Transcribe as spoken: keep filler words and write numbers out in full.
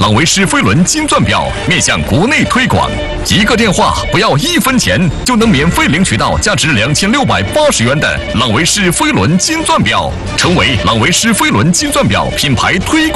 朗维诗飞轮金钻表面向国内推广，一个电话不要一分钱就能免费领取到价值两千六百八十元的朗维诗飞轮金钻表，成为朗维诗飞轮金钻表品牌推广。